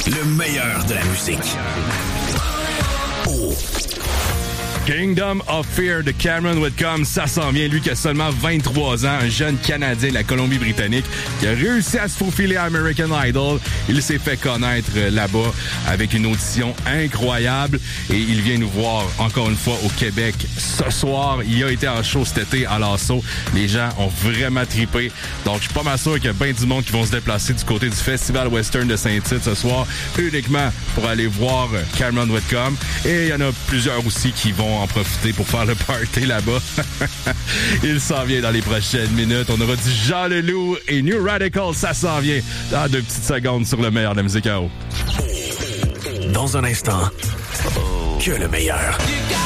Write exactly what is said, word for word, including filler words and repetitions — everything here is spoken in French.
Le meilleur de la musique. Oh. Kingdom of Fear de Cameron Whitcomb, ça s'en vient. Lui qui a seulement vingt-trois ans, un jeune Canadien de la Colombie-Britannique qui a réussi à se faufiler à American Idol. Il s'est fait connaître là-bas avec une audition incroyable et il vient nous voir encore une fois au Québec ce soir. Il a été en show cet été à l'Asso. Les gens ont vraiment trippé. Donc, je suis pas mal sûr qu'il y a bien du monde qui vont se déplacer du côté du Festival Western de Saint-Tite ce soir uniquement pour aller voir Cameron Whitcomb. Et il y en a plusieurs aussi qui vont en profiter pour faire le party là-bas. Il s'en vient dans les prochaines minutes. On aura du Jean Leloup et New Radical. Ça s'en vient dans deux petites secondes sur le meilleur de la musique à eau. Dans un instant, que le meilleur.